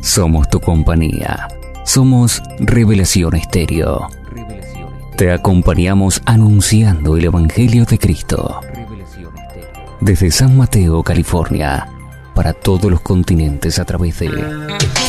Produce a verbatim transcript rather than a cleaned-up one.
Somos tu compañía. Somos Revelación Estéreo. Te acompañamos anunciando el Evangelio de Cristo. Desde San Mateo, California, para todos los continentes a través de